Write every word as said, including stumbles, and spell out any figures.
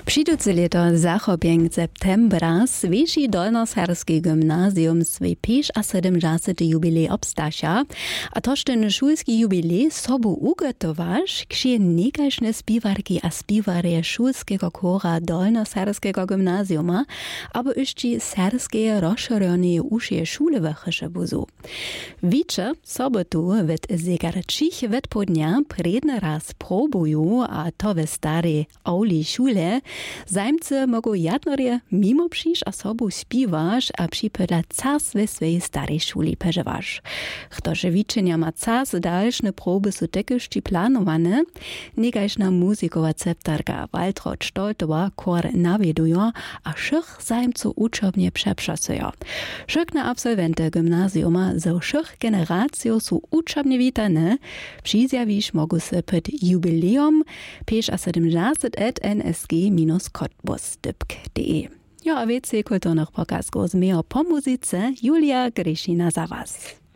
Přijdúce leto zachopieng septembra sveši Dolnoserskie gymnasium svej pěš a sedemdesiaty jubilej obstaša, a tož ten šulski jubilej sobu ugotowaš, kšie nekajšne spiwarki a spiwarje šulskiego kora Dolnoserskiego gymnasiuma, abo ešte serskie rozširjone ušie šule vrcheše buzu. Wicze sobotu wet zegarčich wet podnia predne raz probuju, a to ve starej auli šule, zajmce mogą jadnorie mimo przyjść a sobu śpiwasz, a przypyla cas we swojej starej szuli peżewasz. Ktože wiczenia ma cas dalszne proby su tekyszci planowane, negajszna muzikowa ceptarka Waltraud Stoltowa kor nawiedujo, a szych zajmcu uczobnie przeprzasujo. Szykne absolwente gymnasiuma ze szych generacjo su uczobnie witane, przyzjawisz mogu se pyd jubileum pěš a sedemdesiat at n s g minus cottbus punkt d e. Ja, a więcej kulturnych pokazków z mého po muzice Julia Grešina za was.